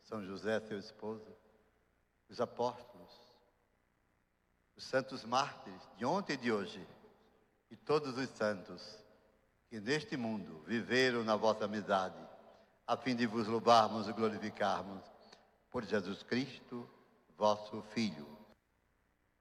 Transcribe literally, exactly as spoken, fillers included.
São José, seu esposo, os apóstolos, os santos mártires de ontem e de hoje, e todos os santos que neste mundo viveram na vossa amizade, a fim de vos louvarmos e glorificarmos por Jesus Cristo, vosso Filho.